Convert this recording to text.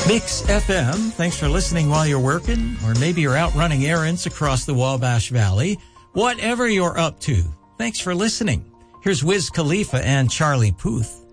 Mix FM, thanks for listening while you're working, or maybe you're out running errands across the Wabash Valley. Whatever you're up to, thanks for listening. Here's Wiz Khalifa and Charlie Puth.